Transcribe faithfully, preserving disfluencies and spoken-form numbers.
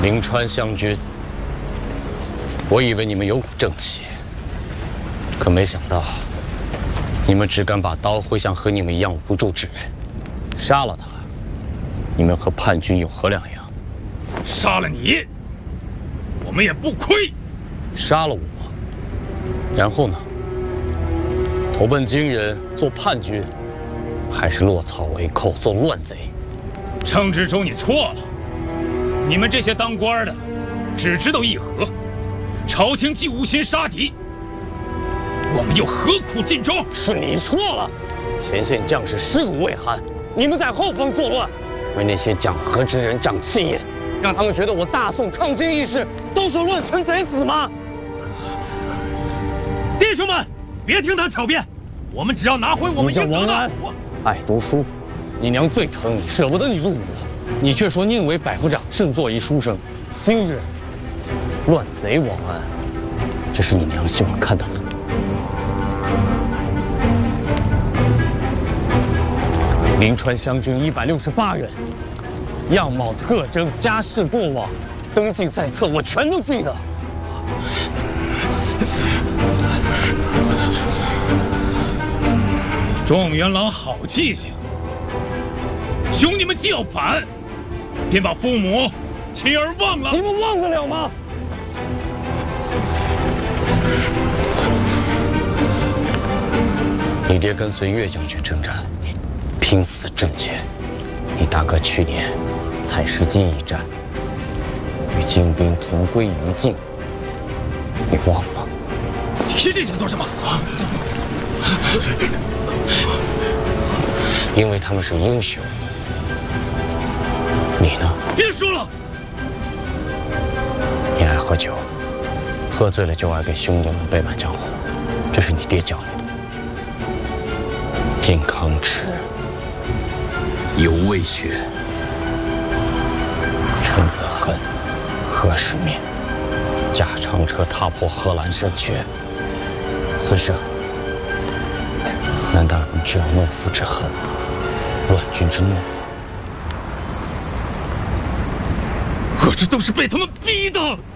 临川湘军，我以为你们有股正气，可没想到，你们只敢把刀挥向和你们一样无助之人，杀了他，你们和叛军有何两样？ 杀了你，我们也不亏。 杀了我，然后呢？投奔金人做叛军，还是落草为寇做乱贼？ 程知州，你错了。你们这些当官的，只知道议和，朝廷既无心杀敌，我们又何苦尽忠？ 是你错了。前线将士尸骨未寒，你们在后方作乱，为那些讲和之人长气焰，让他们觉得我大宋抗金义士都是乱臣贼子吗？ 弟兄们，别听他狡辩，我们只要拿回我们应得的。我爱读书，你娘最疼你，舍不得你入伍，你却说宁为百夫长，胜做一书生。今日乱贼王安，这是你娘希望看到的。临川湘军一百六十八人，样貌特征、家世过往，登记在册，我全都记得。 状元郎好记性，兄弟们既要反，便把父母妻儿忘了。 你们忘得了吗？你爹跟随岳将军征战，拼死阵前。你大哥去年采石矶一战，与金兵同归于尽，你忘了？ 提这些做什么？ 因为他们是英雄。你呢？ 别说了。 你爱喝酒，喝醉了就爱给兄弟们备满江湖，这是你爹教你的。健康吃，犹未雪，陈子恨，何时灭？驾长车踏破贺兰山缺。此生，难道你只有懦夫之恨，乱军之怒？ 我这都是被他们逼的。